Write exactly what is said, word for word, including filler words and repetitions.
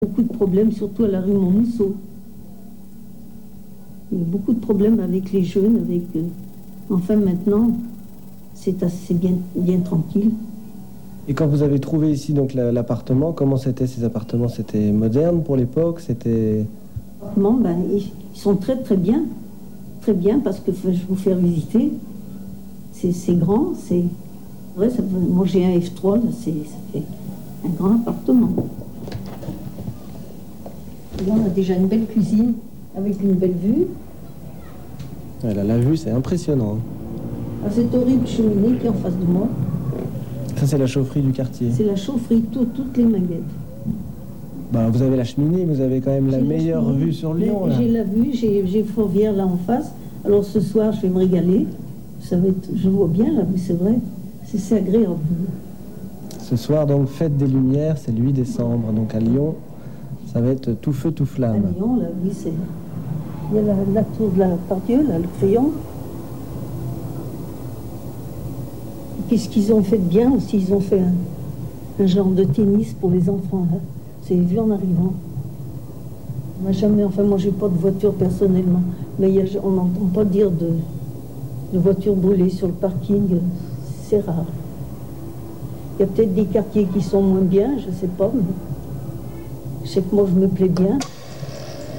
Beaucoup de problèmes, surtout à la rue Montmousseau. Il y a beaucoup de problèmes avec les jeunes, avec... Euh, enfin, maintenant, c'est assez bien, bien tranquille. Et quand vous avez trouvé ici donc l'appartement, comment c'était ces appartements? C'était moderne pour l'époque? C'était... Ben, ils sont très très bien. Très bien, parce que je vais vous faire visiter. C'est grand, c'est... Ouais, ça, moi j'ai un F trois, là, ça fait un grand appartement. Et là, on a déjà une belle cuisine, avec une belle vue. Ouais, là, la vue, c'est impressionnant. Ah, cette horrible cheminée qui est en face de moi. Ça, c'est la chaufferie du quartier. C'est la chaufferie, tout, toutes les maguettes. Bah, vous avez la cheminée, vous avez quand même la meilleure la vue sur Lyon. J'ai la vue, j'ai Fourvière là en face. Alors ce soir, je vais me régaler. Ça va être, je vois bien la vue, c'est vrai. C'est agréable. Ce soir, donc, fête des Lumières, c'est le huit décembre. Donc à Lyon, ça va être tout feu, tout flamme. À Lyon, là, oui, c'est... Il y a la, la tour de la Pardieu, là, le crayon. Qu'est-ce qu'ils ont fait de bien aussi? Ils ont fait un, un genre de tennis pour les enfants, là. C'est vu en arrivant. On n'a jamais... Enfin, moi, j'ai pas de voiture personnellement. Mais il y a, on n'entend pas dire de, de voiture brûlée sur le parking. C'est rare. Il y a peut-être des quartiers qui sont moins bien, je sais pas, mais je sais que moi, je me plais bien.